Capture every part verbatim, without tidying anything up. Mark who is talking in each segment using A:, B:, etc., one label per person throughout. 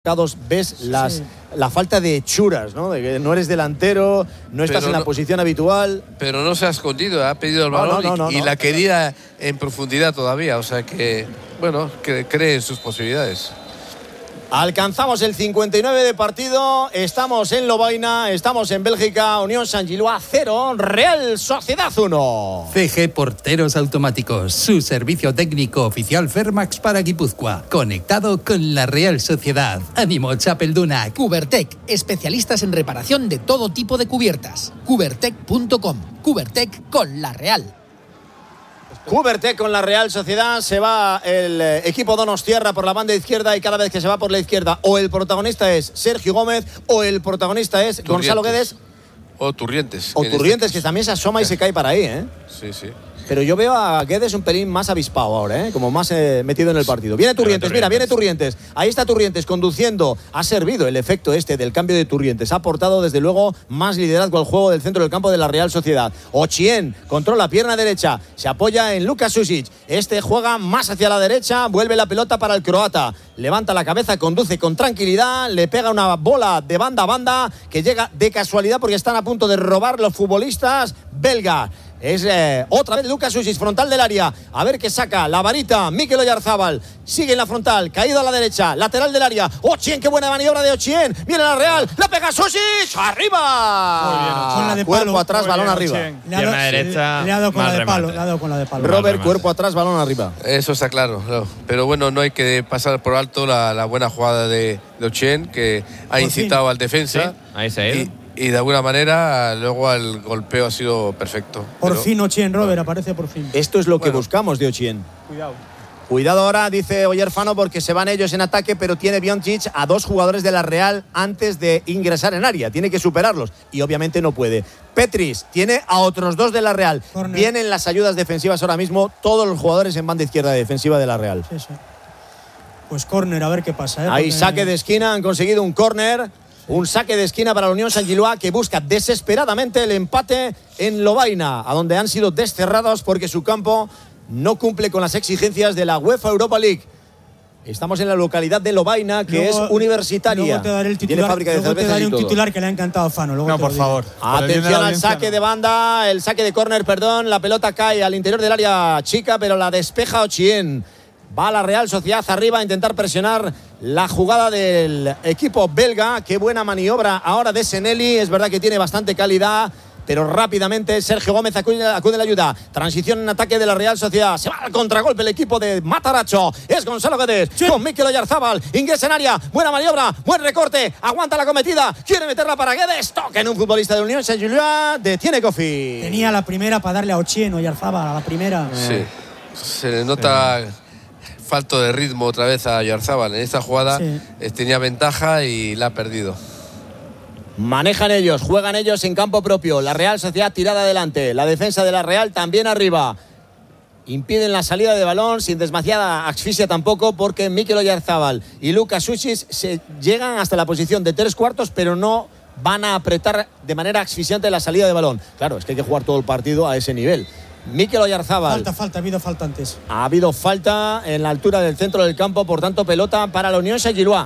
A: ves las,
B: sí.
A: la falta de hechuras, ¿no? De que no eres delantero, no estás
C: pero
A: en la
C: no,
A: posición habitual.
C: Pero no se ha escondido, ha pedido el balón
A: no, no, no,
C: y, y
A: no,
C: la
A: no,
C: quería en profundidad todavía. O sea que, bueno, que cree en sus posibilidades.
A: Alcanzamos el cincuenta y nueve de partido, estamos en Lovaina, estamos en Bélgica, Unión Saint-Gilloise cero, Real Sociedad uno.
D: C G Porteros Automáticos, su servicio técnico oficial Fermax para Guipúzcoa, conectado con la Real Sociedad. Ánimo, Chapelduna.
E: Cubertec, especialistas en reparación de todo tipo de cubiertas. Cubertec punto com, Cubertec con la Real.
A: Cubertec con la Real Sociedad, se va el equipo donostiarra por la banda izquierda y cada vez que se va por la izquierda o el protagonista es Sergio Gómez o el protagonista es
C: Turrientes.
A: Gonzalo Guedes.
C: O Turrientes.
A: O Turrientes, que también se asoma y se cae para ahí, ¿eh?
C: Sí, sí.
A: Pero yo veo a Guedes un pelín más avispado ahora, ¿eh? Como más eh, metido en el partido. Viene Turrientes, mira, viene Turrientes. Ahí está Turrientes conduciendo. Ha servido el efecto este del cambio de Turrientes. Ha aportado, desde luego, más liderazgo al juego del centro del campo de la Real Sociedad. Ochien controla pierna derecha. Se apoya en Luka Sušić. Este juega más hacia la derecha. Vuelve la pelota para el croata. Levanta la cabeza, conduce con tranquilidad. Le pega una bola de banda a banda que llega de casualidad porque están a punto de robar los futbolistas belgas. Es eh, otra vez Luka Sušić, frontal del área. A ver qué saca la varita. Mikel Oyarzábal sigue en la frontal, caído a la derecha, lateral del área. Ochien, qué buena maniobra de Ochien. Viene la Real, la pega Sušić, arriba.
B: Muy bien, con la de
A: cuerpo
B: palo.
A: atrás,
B: Muy
A: balón
B: bien,
A: arriba.
B: Ochien. Le ha dado,
F: derecha,
B: le ha dado con la de
F: remate.
B: palo. Le ha dado con la de palo.
A: Robert, cuerpo atrás, balón arriba.
C: Eso está claro, no. Pero bueno, no hay que pasar por alto la, la buena jugada de, de Ochien, que ha
B: Por
C: incitado
B: fin.
C: al defensa.
F: Sí, ahí se ha ido.
C: Y, y de alguna manera luego el golpeo ha sido perfecto.
B: Por
C: Pero,
B: fin Ochien, Robert, aparece por fin.
A: Esto es lo que
C: Bueno.
A: buscamos de Ochien.
B: Cuidado.
A: Cuidado ahora, dice Oyerfano, porque se van ellos en ataque, pero tiene Bjoncic a dos jugadores de la Real antes de ingresar en área. Tiene que superarlos y obviamente no puede. Petris tiene a otros dos de la Real.
B: Corner.
A: Vienen las ayudas defensivas ahora mismo, todos los jugadores en banda izquierda defensiva de la Real.
B: Sí, sí. Pues córner, a ver qué pasa. ¿eh?
A: Ahí
B: Porque-
A: saque de esquina, han conseguido un córner. Un saque de esquina para la Unión Saint-Gilloise que busca desesperadamente el empate en Lovaina, a donde han sido desterrados porque su campo no cumple con las exigencias de la UEFA Europa League. Estamos en la localidad de Lovaina, que
B: Luego-
A: es universitaria.
B: Luego te daré el
A: Tiene
B: titular,
A: fábrica de
B: luego te
A: cervezas
B: daré
A: y
B: un
A: todo.
B: titular que le ha encantado a Fano. Luego
F: No,
B: te lo
F: por
B: digo.
F: favor. Por el bien de
A: Atención
F: la
A: al
F: audiencia,
A: saque
F: no.
A: de banda, el saque de córner, perdón. La pelota cae al interior del área chica, pero la despeja Ochien. Va la Real Sociedad arriba a intentar presionar la jugada del equipo belga. Qué buena maniobra ahora de Seneli. Es verdad que tiene bastante calidad, pero rápidamente Sergio Gómez acude, acude la ayuda. Transición en ataque de la Real Sociedad. Se va al contragolpe el equipo de Mataracho. Es Gonzalo Guedes
B: Sí.
A: con Mikel Oyarzábal. Ingresa en área. Buena maniobra. Buen recorte. Aguanta la cometida. Quiere meterla para Guedes. Toca en un futbolista de Unión Saint-Gilloise. Detiene Kofi.
B: Tenía la primera para darle a Ochien o Oyarzábal, a la primera.
C: Sí. Se le nota falto de ritmo otra vez a Oyarzábal. En esta jugada
B: Sí.
C: eh, tenía ventaja y la ha perdido.
A: Manejan ellos, juegan ellos en campo propio. La Real Sociedad tirada adelante. La defensa de la Real también arriba. Impiden la salida de balón sin demasiada asfixia tampoco, porque Mikel Oyarzábal y Luka Sušić se llegan hasta la posición de tres cuartos, pero no van a apretar de manera asfixiante la salida de balón. Claro, es que hay que jugar todo el partido a ese nivel. Mikel Oyarzábal.
B: Falta, falta, ha habido falta antes.
A: Ha habido falta en la altura del centro del campo, por tanto pelota para la Unión Saint-Gilloise.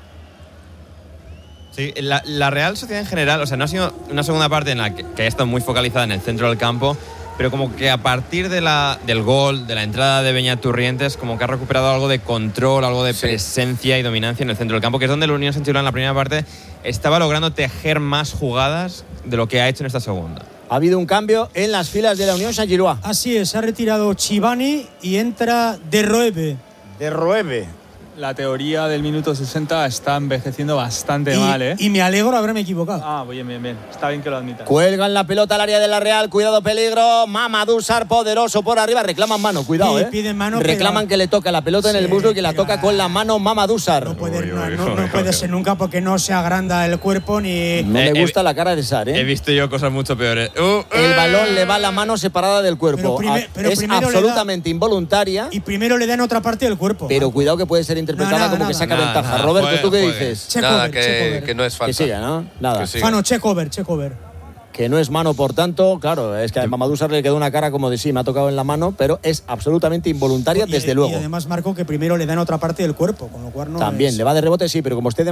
F: Sí, la, la Real Sociedad en general, o sea, no ha sido una segunda parte en la que, que ha estado muy focalizada en el centro del campo, pero como que a partir de la, del gol, de la entrada de Beñat Turrientes, como que ha recuperado algo de control, algo de
C: Sí.
F: presencia y dominancia en el centro del campo, que es donde la Unión Saint-Gilloise en la primera parte estaba logrando tejer más jugadas de lo que ha hecho en esta segunda.
A: Ha habido un cambio en las filas de la Unión Saint-Gilloise.
B: Así es, se ha retirado Chivani y entra De Roebe.
A: De Roebe.
G: La teoría del minuto sesenta está envejeciendo bastante
B: Y,
G: mal, ¿eh?
B: y me alegro de haberme equivocado.
G: Ah, bien, bien, bien. Está bien que lo admitas.
A: Cuelgan la pelota al área de la Real, cuidado peligro, Mamadou Sarr poderoso por arriba, reclaman mano, cuidado,
B: Sí,
A: eh.
B: piden mano,
A: reclaman
B: pero-
A: que le toca la pelota en el
B: Sí,
A: muslo y que la
B: pero-
A: toca con la mano Mamadou Sarr.
B: No puede,
F: Uy,
B: no,
F: uy,
B: no-
F: uy,
B: no
F: uy,
B: puede
F: uy.
B: ser nunca porque no se agranda el cuerpo ni...
A: No
F: Eh,
A: me
F: eh,
A: gusta la cara de Sarr,
F: He
A: eh.
F: visto yo cosas mucho peores. Uh,
A: El
F: uh.
A: balón le va la mano separada del cuerpo.
B: Pero prime-
A: A-
B: pero
A: es
B: primero le da-
A: absolutamente involuntaria,
B: Y primero le dan otra parte del cuerpo.
A: pero cuidado que puede ser interpretada
B: No, nada,
A: como que
B: nada.
A: saca
F: Nada,
A: ventaja.
F: nada,
A: Roberto,
F: juegue,
A: ¿tú qué
F: juegue.
A: dices?
B: Check
C: Nada,
B: over,
C: que,
B: check over.
C: que no es falta.
A: Que siga, ¿no? Nada.
C: Que siga.
B: Fano, check over, check over.
A: que no es mano, por tanto, claro, es que a Mamadou Sarr le quedó una cara como de sí, me ha tocado en la mano, pero es absolutamente involuntaria,
B: y,
A: desde
B: y
A: luego.
B: Y además, Marco, que primero le dan otra parte del cuerpo, con lo cual no
A: También,
B: es...
A: le va de rebote, sí, pero como esté de